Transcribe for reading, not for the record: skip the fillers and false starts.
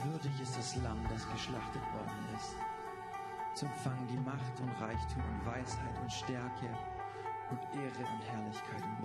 Würdig ist das Lamm, das geschlachtet worden ist, zu empfangen die Macht und Reichtum und Weisheit und Stärke und Ehre und Herrlichkeit und